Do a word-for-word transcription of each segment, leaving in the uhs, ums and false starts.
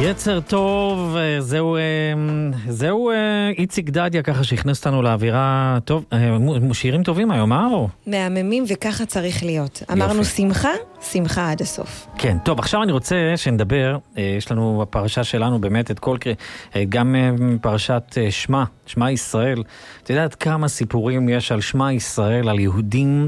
יצר טוב, זהו, זהו איציק דדיה, ככה שהכנס אותנו לאווירה טוב, שירים טובים היום, אה? מהממים, וככה צריך להיות. אמרנו שמחה, שמחה עד הסוף. כן, טוב, עכשיו אני רוצה שנדבר, יש לנו בפרשה שלנו באמת את כל, גם פרשת שמה, שמה ישראל. את יודעת כמה סיפורים יש על שמה ישראל, על יהודים,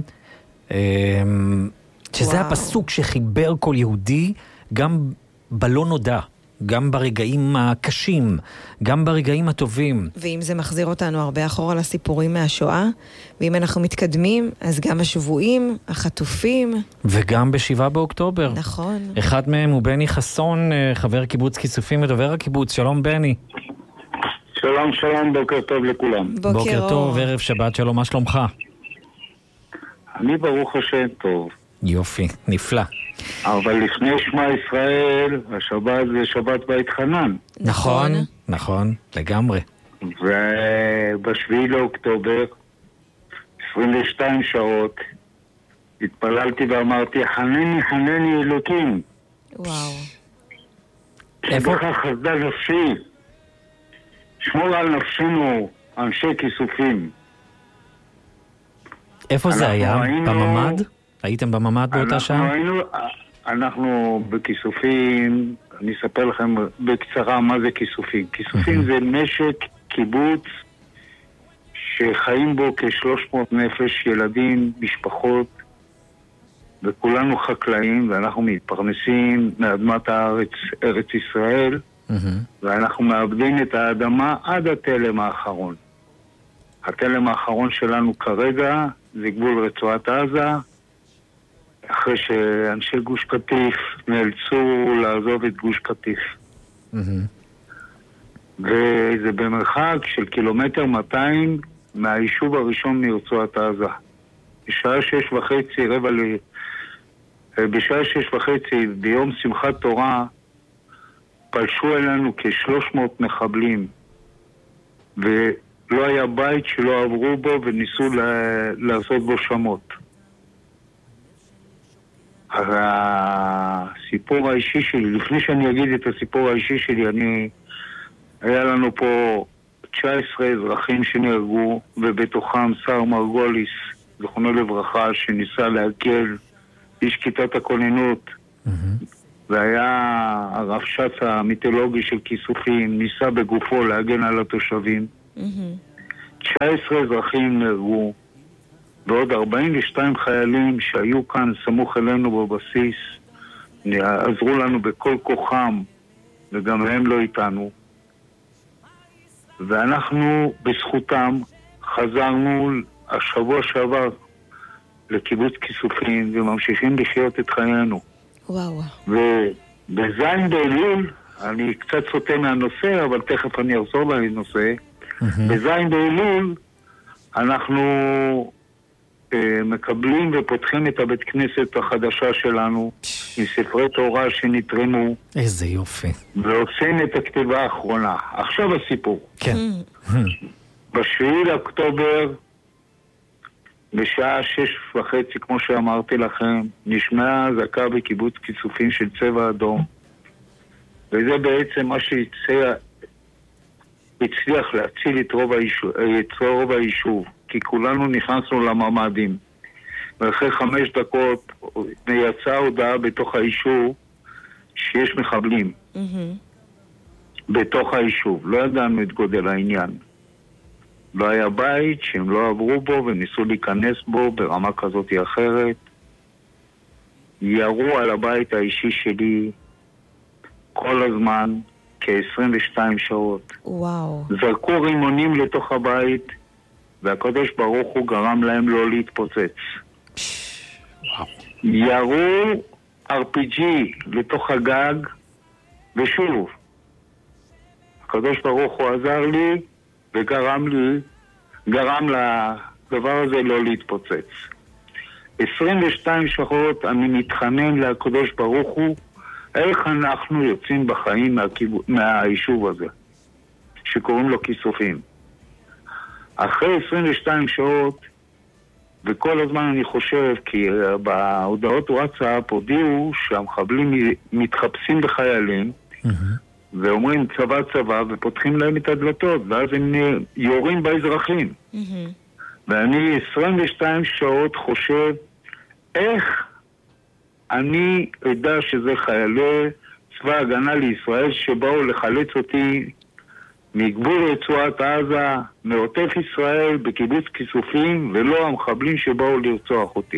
שזה הפסוק שחיבר כל יהודי, גם בלא נודע. גם ברגעים הקשים, גם ברגעים הטובים. ואם זה מחזיר אותנו הרבה אחורה לסיפורים מהשואה, ואם אנחנו מתקדמים, אז גם השבועים, החטופים. וגם בשבעה באוקטובר. נכון. אחד מהם הוא בני חסון, חבר קיבוץ כיסופים ודובר הקיבוץ. שלום בני. שלום, שלום, בוקר טוב לכולם. בוקר, בוקר טוב, ערב שבת, שלום, מה שלומך? אני ברוך השם טוב. יופי, נפלא. אבל לפני שמה ישראל, השבת זה שבת בית חנן. נכון, נכון, לגמרי. ובשביעי לאוקטובר, עשרים ושתיים שעות, התפללתי ואמרתי, חנני, חנני אלוקים. וואו. איפה? שבך חסדה נפשי. שמור על נפשנו, אנשי כיסופים. איפה זה היה? היינו... בממד? הייתם בממד באותה שעה? היינו, אנחנו בכיסופים, אני אספר לכם בקצרה מה זה כיסופים. כיסופים זה משק קיבוץ שחיים בו כ-שלוש מאות נפש, ילדים, משפחות, וכולנו חקלאים, ואנחנו מתפרנסים מאדמת הארץ, ארץ ישראל, ואנחנו מאבדים את האדמה עד התלם האחרון. התלם האחרון שלנו כרגע זה גבול רצועת עזה, אחרי שאנשי גוש קטיף נאלצו לעזוב את גוש קטיף. וזה במרחק של קילומטר מאתיים מהיישוב הראשון מרצועת עזה. בשעה שש וחצי, רבע ל... בשעה שש וחצי, ביום שמחת תורה, פלשו אלינו כ-שלוש מאות מחבלים, ולא היה בית שלא עברו בו וניסו לה... לעשות בו שמות. הסיפור האישי שלי, לפני שאני אגיד את הסיפור האישי שלי, אני, היה לנו פה תשע עשרה אזרחים שנהרגו, ובתוכם שר מרגוליס, זכרונו לברכה, שניסה להקל איש כיתת הכוננות, mm-hmm. והיה הרבש"ץ המיתולוגי של כיסופים, ניסה בגופו להגן על התושבים. Mm-hmm. תשע עשרה אזרחים נהרגו, ועוד ארבעים ושתיים חיילים שהיו כאן סמוך אלינו בבסיס, עזרו לנו בכל כוחם, וגם הם לא איתנו. ואנחנו בזכותם חזרנו השבוע שעבר לקיבוץ כיסופים, וממשיכים לחיות את חיינו. וואו. ובזין באלול, אני קצת סוטה מהנושא, אבל תכף אני אחזור לנושא. Mm-hmm. בזין באלול, אנחנו... מקבלים ופותחים את הבית כנסת החדשה שלנו מספרי תורה שנתרמו. איזה יופי. ועושים את הכתיבה האחרונה. עכשיו הסיפור. כן. בשביעי לאוקטובר, בשעה שש וחצי, כמו שאמרתי לכם, נשמעה אזעקה בקיבוץ כיסופים של צבע אדום. וזה בעצם מה שהצליח להציל את רוב היישוב, את רוב היישוב. כי כולנו נכנסנו לממדים. ואחרי חמש דקות יצאה הודעה בתוך היישוב שיש מחבלים. Mm-hmm. בתוך היישוב. לא ידענו את גודל העניין. לא היה בית שהם לא עברו בו וניסו להיכנס בו ברמה כזאת או אחרת. ירו על הבית האישי שלי כל הזמן כ-עשרים ושתיים שעות. וואו. זרקו רימונים לתוך הבית, והקדוש ברוך הוא גרם להם לא להתפוצץ. ירו אר פי ג'י לתוך הגג, ושוב, הקדוש ברוך הוא עזר לי, וגרם לי, גרם לדבר הזה לא להתפוצץ. עשרים ושתיים שעות אני מתחנן לקדוש ברוך הוא, איך אנחנו יוצאים בחיים מהכיב... מהיישוב הזה, שקוראים לו כיסופים. אחרי עשרים ושתיים שעות, וכל הזמן אני חושב, כי בהודעות וואטסאפ הודיעו שהמחבלים מתחפשים בחיילים, mm-hmm. ואומרים צבא צבא, ופותחים להם את הדלתות, ואז הם יורים באזרחים. Mm-hmm. ואני עשרים ושתיים שעות חושב, איך אני אדע שזה חיילי צבא הגנה לישראל שבאו לחלץ אותי מגבול רצועת עזה, מעוטף ישראל, בקיבוץ כיסופים, ולא המחבלים שבאו לרצוח אותי.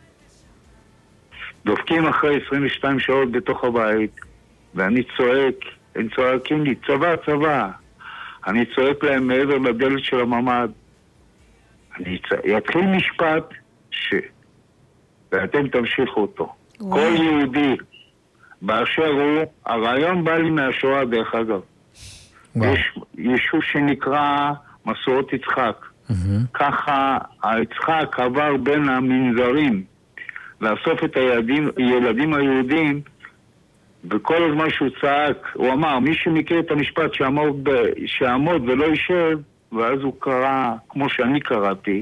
דופקים אחרי עשרים ושתיים שעות בתוך הבית, ואני צועק, הם צועקים לי, צבא, צבא. אני צועק להם מעבר לדלת של הממ"ד. אני צ... יתחיל משפט ש... ואתם תמשיכו אותו. וואו. כל יהודי באשר הוא, הרעיון בא לי מהשואה דרך אגב. וואו. יש ישוב שנקרא מסורות יצחק. Mm-hmm. ככה היצחק עבר בין המנזרים לאסוף את הילדים, הילדים היהודים, וכל הזמן שהוא צעק, הוא אמר, מי שמכיר את המשפט שעמוד, ב... שעמוד ולא יישב, ואז הוא קרא, כמו שאני קראתי,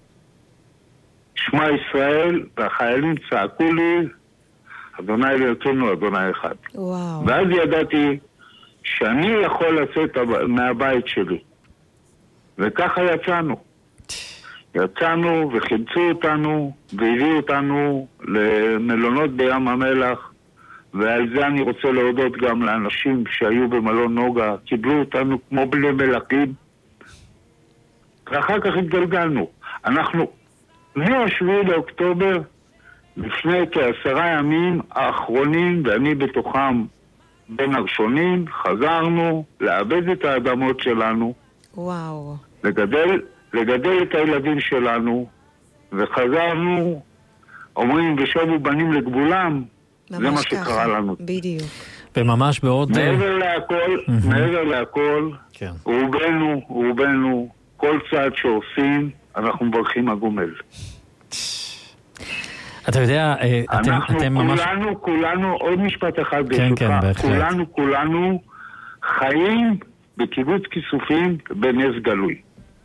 שמע ישראל, והחיילים צעקו לי, אדוני אלוקינו, אדוני אחד. וואו. ואז ידעתי שאני יכול לצאת מהבית שלי. וככה יצאנו. יצאנו וחילצו אותנו, והביאו אותנו למלונות בים המלח, ועל זה אני רוצה להודות גם לאנשים שהיו במלון נוגה, קיבלו אותנו כמו בני מלכים, ואחר כך התגלגלנו. אנחנו, מהשביעי לאוקטובר, לפני כעשרה ימים האחרונים, ואני בתוכם בין הראשונים, חזרנו לעבד את האדמות שלנו, וואו. לגדל, לגדל את הילדים שלנו, וחזרנו, אומרים, ושבו בנים לגבולם, זה מה שקרה לנו. בדיוק. וממש בעוד... מעבר להכל, מעבר להכל, כן. רובנו, רובנו, כל צעד שעושים, אנחנו מברכים הגומל. אתה יודע, אתם, אנחנו אתם כולנו, ממש... כולנו, כולנו, עוד משפט אחד כן, ברשותך, כן, בהחלט. כולנו, כולנו חיים בקיבוץ כיסופים בנס גלוי.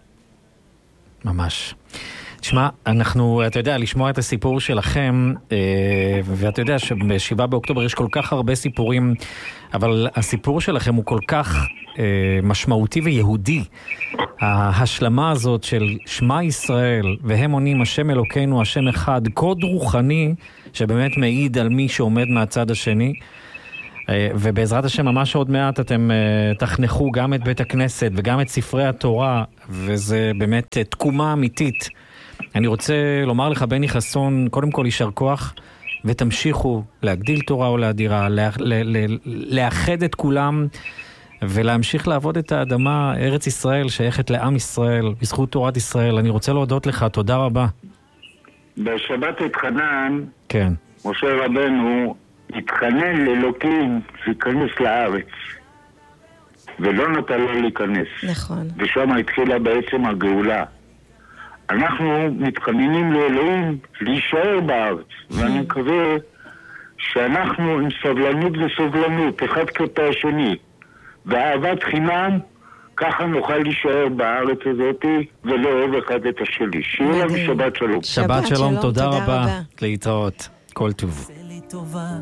ממש. תשמע, אנחנו, אתה יודע, לשמוע את הסיפור שלכם, ואתה יודע שבשבעה באוקטובר יש כל כך הרבה סיפורים, אבל הסיפור שלכם הוא כל כך משמעותי ויהודי. ההשלמה הזאת של שמע ישראל, והם עונים השם אלוקינו, השם אחד, קוד רוחני, שבאמת מעיד על מי שעומד מהצד השני, ובעזרת השם ממש עוד מעט אתם תחנכו גם את בית הכנסת וגם את ספרי התורה, וזה באמת תקומה אמיתית. אני רוצה לומר לך, בני חסון, קודם כל יישר כוח, ותמשיכו להגדיל תורה ולאדירה, לאחד את כולם, ולהמשיך לעבוד את האדמה, ארץ ישראל, שייכת לעם ישראל, בזכות תורת ישראל. אני רוצה להודות לך, תודה רבה. בשבת התחנן, כן. משה רבנו התחנן לאלוקים להיכנס לארץ, ולא נתן לו להיכנס. נכון. ושם התחילה בעצם הגאולה. אנחנו מתחננים לאלוהים להישאר בארץ, ואני מקווה שאנחנו עם סבלנות וסובלנות, אחד כלפי השני, ואהבת חינם, ככה נוכל להישאר בארץ הזאת ולאהוב אחד את השני. שיהיה לנו שבת שלום. שבת שלום, תודה רבה. להתראות. כל טוב.